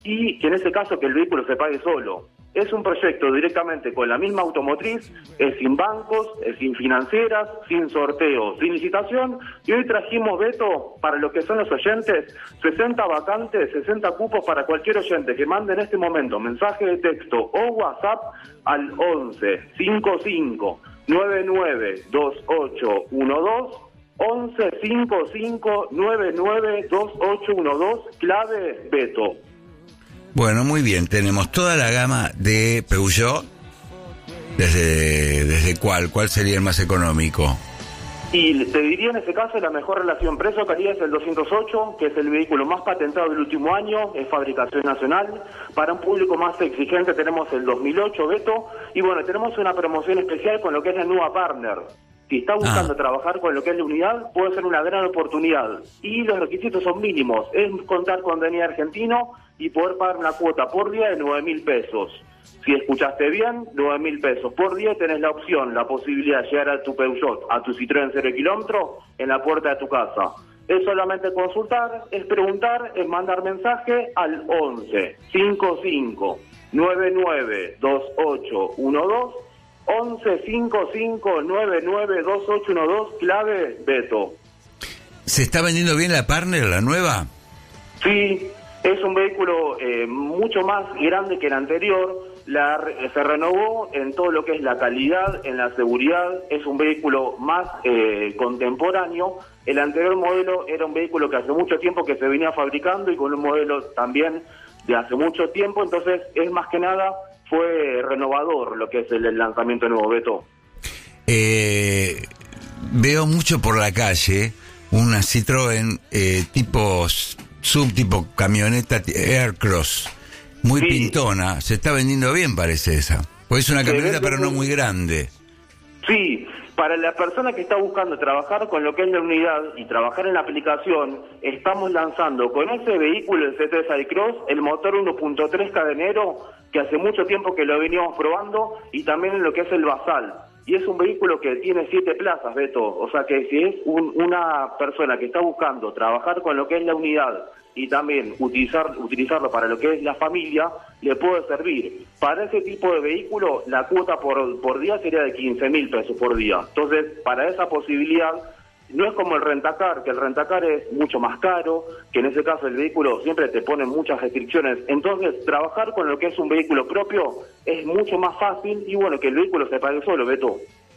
y que en ese caso que el vehículo se pague solo. Es un proyecto directamente con la misma automotriz, es sin bancos, es sin financieras, sin sorteo, sin licitación, y hoy trajimos, Beto, para lo que son los oyentes, 60 vacantes, 60 cupos para cualquier oyente que mande en este momento mensaje de texto o WhatsApp al 11 55 99 2812, 11 55 99 2812, clave Beto. Bueno, muy bien, tenemos toda la gama de Peugeot. ¿Desde cuál sería el más económico? Y te diría en ese caso la mejor relación precio-calidad es el 208, que es el vehículo más patentado del último año, es fabricación nacional. Para un público más exigente tenemos el 2008, Beto, y bueno, tenemos una promoción especial con lo que es la nueva Partner. Si está buscando trabajar con lo que es la unidad, puede ser una gran oportunidad. Y los requisitos son mínimos, es contar con DNI argentino y poder pagar una cuota por día de 9.000 pesos. Si escuchaste bien, 9.000 pesos por día, tenés la opción, la posibilidad de llegar a tu Peugeot, a tu Citroën 0 kilómetro, en la puerta de tu casa. Es solamente consultar, es preguntar, es mandar mensaje al 11 55 99 2812, 11 55 99 2812, clave Beto. ¿Se está vendiendo bien la Partner, la nueva? Sí, es un vehículo mucho más grande que el anterior. Se renovó en todo lo que es la calidad, en la seguridad. Es un vehículo más contemporáneo. El anterior modelo era un vehículo que hace mucho tiempo que se venía fabricando y con un modelo también de hace mucho tiempo. Entonces, es más que nada, fue renovador lo que es el lanzamiento nuevo, Beto. Veo mucho por la calle una Citroën tipo tipo camioneta Aircross, muy pintona. Se está vendiendo bien, parece esa. Pues es una camioneta pero no muy grande. Sí, para la persona que está buscando trabajar con lo que es la unidad y trabajar en la aplicación, estamos lanzando con ese vehículo, el C3 iCross, el motor 1.3 cadenero, que hace mucho tiempo que lo veníamos probando, y también en lo que es el basal. Y es un vehículo que tiene 7 plazas, Beto. O sea que si es una persona que está buscando trabajar con lo que es la unidad y también utilizarlo para lo que es la familia, le puede servir. Para ese tipo de vehículo, la cuota por día sería de 15.000 pesos por día. Entonces, para esa posibilidad, no es como el rentacar, que el rentacar es mucho más caro, que en ese caso el vehículo siempre te pone muchas restricciones. Entonces, trabajar con lo que es un vehículo propio es mucho más fácil y bueno, que el vehículo se pague solo, Beto.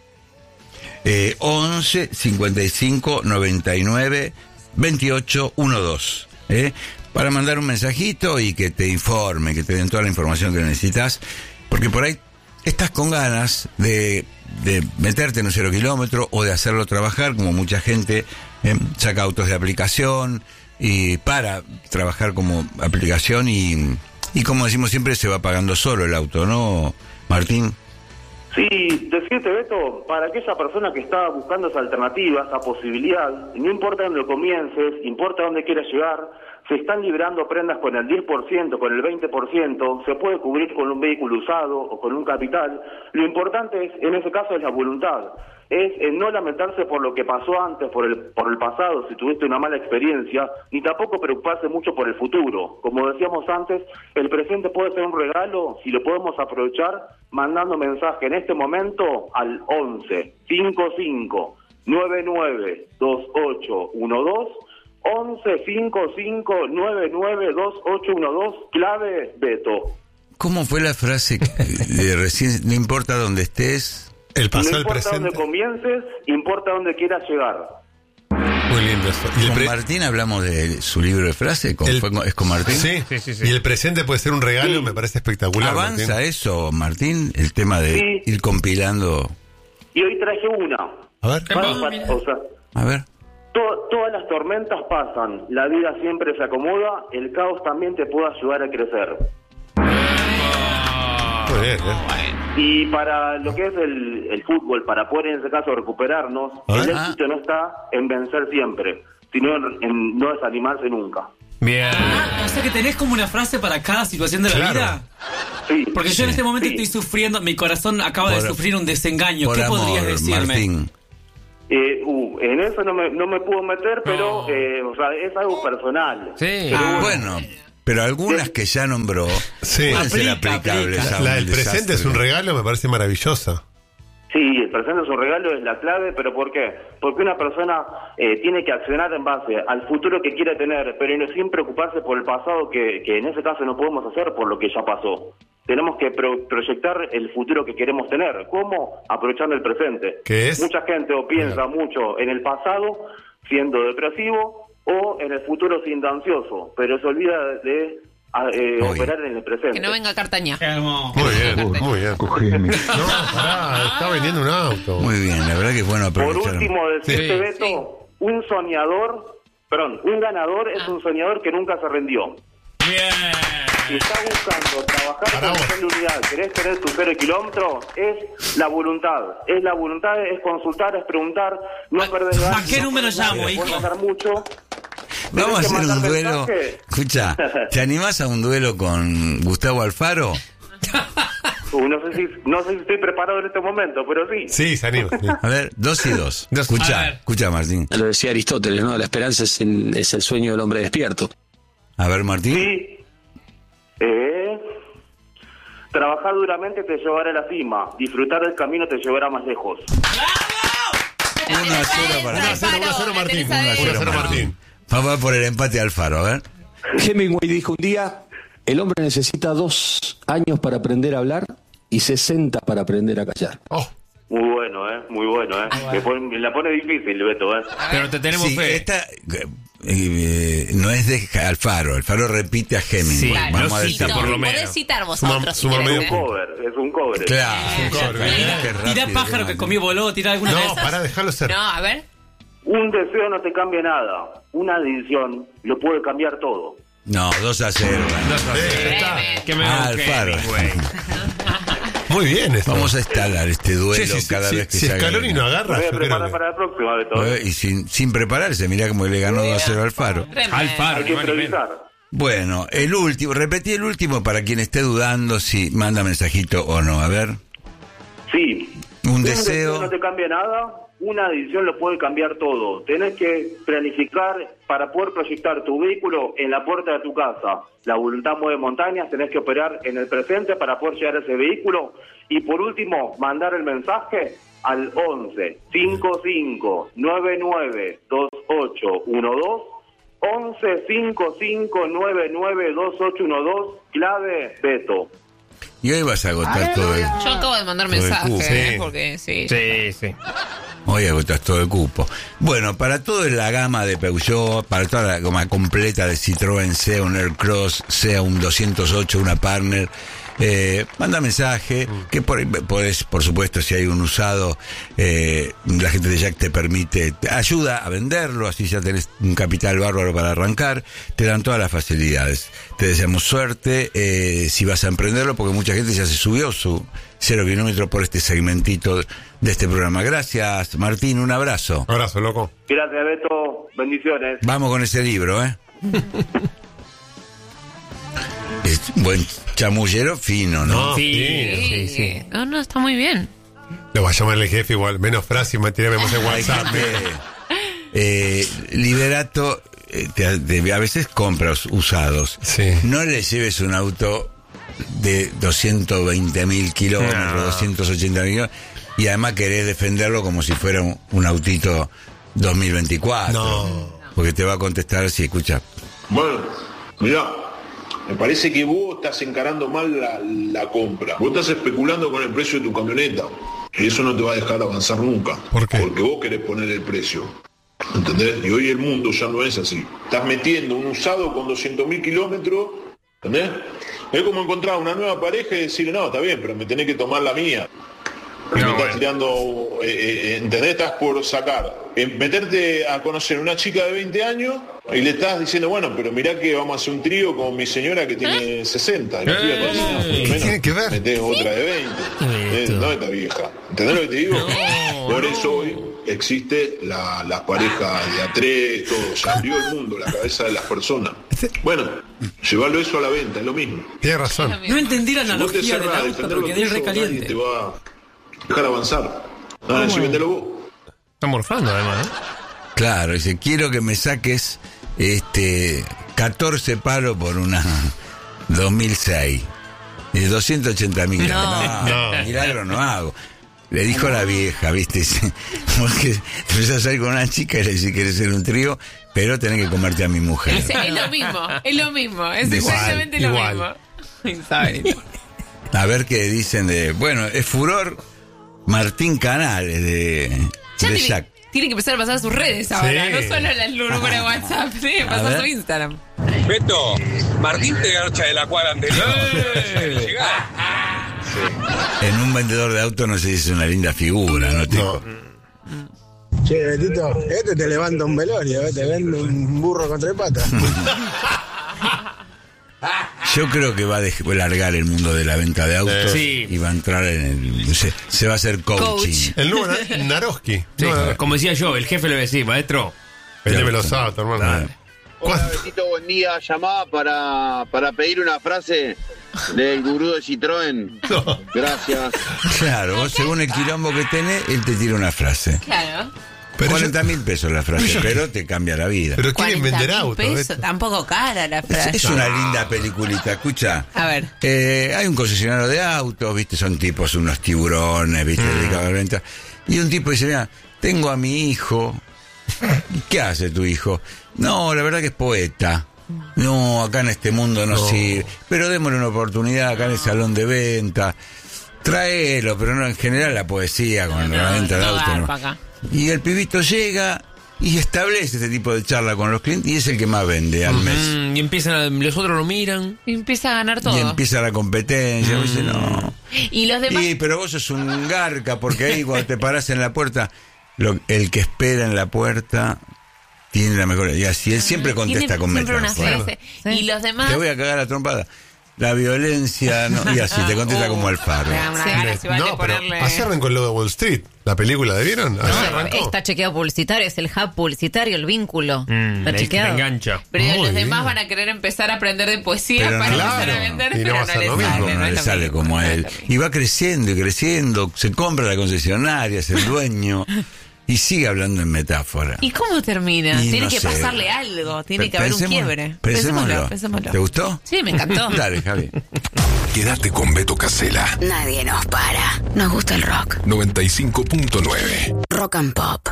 11 55 99 28 12. Para mandar un mensajito y que te informe, que te den toda la información que necesitas, porque por ahí estás con ganas de meterte en un 0 kilómetro o de hacerlo trabajar, como mucha gente saca autos de aplicación y para trabajar como aplicación y como decimos siempre, se va pagando solo el auto, ¿no, Martín? Sí, decirte, Beto, para aquella persona que está buscando esa alternativa, esa posibilidad, no importa dónde comiences, importa dónde quieras llegar, se están liberando prendas con el 10%, con el 20%, se puede cubrir con un vehículo usado o con un capital. Lo importante es, en ese caso, es la voluntad. Es no lamentarse por lo que pasó antes, por el pasado, si tuviste una mala experiencia, ni tampoco preocuparse mucho por el futuro. Como decíamos antes, el presente puede ser un regalo si lo podemos aprovechar mandando mensaje en este momento al 11 55 99 2812, 11 55 99 2812, clave Beto. ¿Cómo fue la frase de recién? No importa dónde estés. El pasado, no importa el presente. Dónde comiences, importa dónde quieras llegar. Muy lindo eso. Con Martín hablamos de su libro de frase. ¿Es con Martín? Sí. Y el presente puede ser un regalo, me parece espectacular. ¿Avanza Martín. eso, Martín? El tema de ir compilando. Y hoy traje una. A ver. A ver. Todas las tormentas pasan, la vida siempre se acomoda, el caos también te puede ayudar a crecer. Muy bien, Y para lo que es el fútbol, para poder en ese caso recuperarnos, el éxito no está en vencer siempre, sino en no desanimarse nunca. Bien. O sea que tenés como una frase para cada situación de la vida. Sí. Porque yo en este momento estoy sufriendo, mi corazón acaba de sufrir un desengaño. ¿Qué podrías decirme? Martín. En eso no me puedo meter, pero o sea, es algo personal. Sí. Bueno, pero algunas que ya nombró pueden ser aplicables. La del presente es un regalo, me parece maravillosa. Sí, el presente es un regalo, es la clave, pero ¿por qué? Porque una persona tiene que accionar en base al futuro que quiere tener, pero sin preocuparse por el pasado, que en ese caso no podemos hacer por lo que ya pasó. Tenemos que proyectar el futuro que queremos tener. ¿Cómo? Aprovechando el presente. ¿Qué es? Mucha gente piensa mucho en el pasado, siendo depresivo, o en el futuro siendo ansioso, pero se olvida de operar en el presente. Que no venga Cartaña. Muy bien. No, pará, está vendiendo un auto. Muy bien, la verdad que es bueno aprovechar. Por último, decirte, Beto, un ganador es un soñador que nunca se rindió. Bien. Si estás buscando trabajar con la unidad, querés tener tu 0 kilómetros, es la voluntad. Es la voluntad, es consultar, es preguntar, no perder ganas. ¿A qué número llamo, hijo? Mucho. Vamos a hacer un duelo. Escucha, ¿te animás a un duelo con Gustavo Alfaro? No sé si estoy preparado en este momento, pero sí. Sí, se anima. Sí. A ver, 2 y 2. Escucha, Martín. Lo decía Aristóteles, ¿no? La esperanza es el sueño del hombre despierto. A ver, Martín. Sí. Trabajar duramente te llevará a la cima. Disfrutar del camino te llevará más lejos. 1-0 para 1-0 Martín. 1-0 Martín. Vamos por el empate de Alfaro, a ver. Hemingway dijo un día: el hombre necesita 2 años para aprender a hablar y 60 para aprender a callar. Muy bueno, muy bueno, la pone difícil, Beto, Pero te tenemos fe. Esta no es de Alfaro. Alfaro repite a Hemingway. Sí, vamos a cita decir. por lo Podés menos. citar vosotros. Suma medio es un cover. Claro. Tira pájaro que comió voló, tira alguna de No, esas. pará, déjalo ser. No, a ver. Un deseo no te cambia nada. Una decisión lo puede cambiar todo. No, 2-0. Que me Alfaro. Muy bien esto. Vamos a instalar este duelo cada vez que si se haga. Scaloni no agarra, Me voy a yo creo preparar que... para la próxima, Beto. Y sin prepararse, mirá cómo le ganó 2-0 al Alfaro. Alfaro. Hay que improvisar. Bueno, el último, repetí el último para quien esté dudando si manda mensajito o no. A ver. Sí. Un deseo no te cambia nada. Una decisión lo puede cambiar todo. Tenés que planificar para poder proyectar tu vehículo en la puerta de tu casa. La voluntad mueve montañas, tenés que operar en el presente para poder llegar a ese vehículo. Y por último, mandar el mensaje al 11 55 99 2812. 11 55 99 2812. Clave Beto. Y hoy vas a agotar todo el... Yo acabo de mandar todo el mensaje, cupo. porque sí. Sí. Hoy agotas todo el cupo. Bueno, para toda la gama de Peugeot, para toda la gama completa de Citroën, sea un Aircross, sea un 208, una Partner, manda mensaje, que podés, por supuesto, si hay un usado, la gente de Jack te ayuda a venderlo, así ya tenés un capital bárbaro para arrancar, te dan todas las facilidades. Te deseamos suerte si vas a emprenderlo, porque mucha gente ya se subió su 0 kilómetros por este segmentito de este programa. Gracias, Martín, un abrazo. Abrazo, loco. Gracias, Beto. Bendiciones. Vamos con ese libro, Es un buen chamullero fino, ¿no? Sí. No, está muy bien. Lo va a llamar el jefe igual. Menos frase y tirame en WhatsApp. Liberato, a veces compras usados. Sí. No le lleves un auto de 220.000 kilómetros, 280.000 kilómetros, y además querés defenderlo como si fuera un autito 2024. No. Porque te va a contestar si escucha. Bueno, mirá, me parece que vos estás encarando mal la compra. Vos estás especulando con el precio de tu camioneta. Y eso no te va a dejar avanzar nunca. ¿Por qué? Porque vos querés poner el precio. ¿Entendés? Y hoy el mundo ya no es así. Estás metiendo un usado con 200.000 kilómetros. ¿Entendés? Es como encontrar una nueva pareja y decirle, no, está bien, pero me tenés que tomar la mía. Me estás tirando, ¿entendés? Estás por sacar, meterte a conocer una chica de 20 años y le estás diciendo, bueno, pero mirá que vamos a hacer un trío con mi señora que tiene 60. Y la piba te dice, no, por lo ¿Qué menos tiene que ver? metés otra de 20. No, esta vieja. ¿Entendés lo que te digo? Por eso hoy existe las parejas de A3, todo. Se abrió el mundo, la cabeza de las personas. Bueno, llevarlo eso a la venta, es lo mismo. Tienes razón. No entendí la Si vos te analogía del cerrás a auto defender porque lo quedé tuyo, nadie recaliente. te va a dejar avanzar. Si vendelo vos. Está morfando además, Claro, dice, quiero que me saques 14 palos por una 2006. 280.000 kilómetros. No. Milagro no hago. Le dijo a la vieja, ¿viste? Porque te empezás a salir con una chica y le dice que quieres ser un trío, pero tenés que comerte a mi mujer. Es lo mismo. Es Igual, exactamente lo mismo. Insólito. A ver qué dicen de... Bueno, es furor Martín Canales de Jack. Tiene que empezar a pasar a sus redes ahora, no solo el número de WhatsApp, tiene que pasar a su Instagram. Beto, Martín te garcha de la cuadra anterior. En un vendedor de autos no se dice una linda figura, ¿no? Che, Betito, te levanta un velorio, te vende un burro con 3 patas. Yo creo que va a largar el mundo de la venta de autos y va a entrar en el... Se va a hacer coaching. El nuevo Naroski. Sí, como decía yo, el jefe le decía, maestro, vendeme los autos, hermano. Hola, Betito, buen día. Llamaba para pedir una frase del gurú de Citroën. No. Gracias. Claro, vos según el quilombo que tenés, él te tira una frase. Claro. 40.000 pesos la frase, pero te cambia la vida. Pero quieren vender autos. Tampoco cara la frase. Es una linda peliculita, escucha. A ver. Hay un concesionario de autos, viste, son tipos, unos tiburones, viste, dedicados a la venta. Y un tipo dice, mira, tengo a mi hijo. ¿Qué hace tu hijo? No, la verdad que es poeta. No, acá en este mundo no sirve. Pero démosle una oportunidad acá en el salón de venta. Tráelo, pero no en general la poesía con la venta de autos. ¿No? Y el pibito llega y establece este tipo de charla con los clientes y es el que más vende al mes. Y empiezan, los otros lo miran. Y empieza a ganar todo. Y empieza la competencia. Y dice, no. Y los demás. Pero vos sos un garca, porque ahí cuando te parás en la puerta, el que espera en la puerta tiene la mejor. Y así él siempre contesta con metáfora. Y los demás. Te voy a cagar a trompada. La violencia, no, y así te contesta como Alfaro. No, pero así arrancó el logo de Wall Street. ¿La película de vieron? Está chequeado publicitario, es el hub publicitario, el vínculo. Está chequeado. Engancha. Pero los demás van a querer empezar a aprender de poesía para empezar a vender, pero no le sale como a él. Y va creciendo y creciendo, se compra la concesionaria, es el dueño. Y sigue hablando en metáfora. ¿Y cómo termina? Tiene que pasarle algo, tiene que haber un quiebre. Pensémoslo. ¿Te gustó? Sí, me encantó. Dale, Javi. Quédate con Beto Casella. Nadie nos para. Nos gusta el rock. 95.9. Rock and Pop.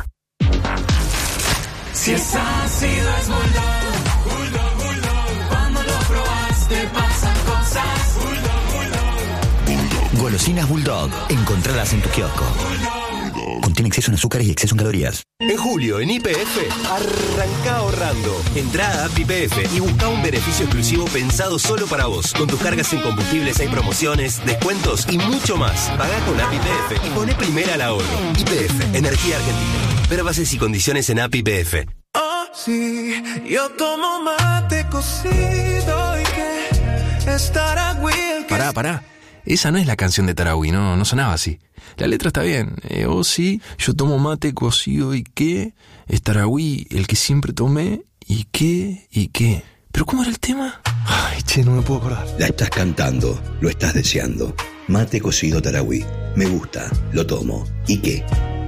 Si es ácido es Bulldog. Cuando lo probaste pasan cosas. Bulldog. Golosinas Bulldog. Encontralas en tu kiosco. Contiene exceso en azúcares y exceso en calorías. En julio, en YPF, arranca ahorrando. Entrá a App YPF y busca un beneficio exclusivo pensado solo para vos. Con tus cargas en combustibles hay promociones, descuentos y mucho más. Pagá con App YPF y poné primera al ahorro. YPF, Energía Argentina. Ver bases y condiciones en App YPF. Oh, sí, yo tomo mate cocido y que estará Will. Pará. Esa no es la canción de Tarahui, no sonaba así. La letra está bien. Oh, sí, yo tomo mate cocido y qué. Es Tarahui, el que siempre tomé. ¿Y qué? ¿Pero cómo era el tema? Ay, che, no me puedo acordar. La estás cantando, lo estás deseando. Mate cocido Tarahui. Me gusta, lo tomo. ¿Y qué?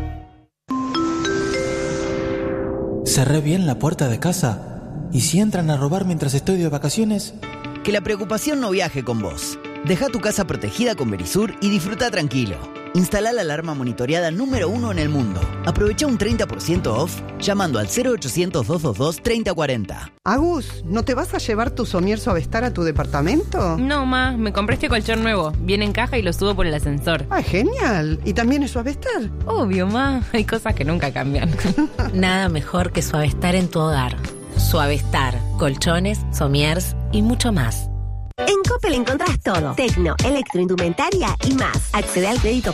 Cerré bien la puerta de casa. ¿Y si entran a robar mientras estoy de vacaciones? Que la preocupación no viaje con vos. Deja tu casa protegida con Verisur y disfruta tranquilo. Instala la alarma monitoreada número 1 en el mundo. Aprovecha un 30% off llamando al 0800-222-3040. Agus, ¿no te vas a llevar tu somier Suavestar a tu departamento? No, ma, me compré este colchón nuevo. Viene en caja y lo subo por el ascensor. ¡Ah, genial! ¿Y también es Suavestar? Obvio, ma. Hay cosas que nunca cambian. Nada mejor que Suavestar en tu hogar. Suavestar, colchones, somiers y mucho más. En Coppel encontrás todo. Tecno, electroindumentaria y más. Accede al crédito